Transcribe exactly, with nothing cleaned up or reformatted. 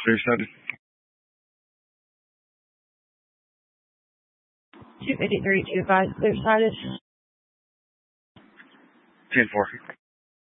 Clear sighted. two fifty-three, two five, clear sighted. ten four.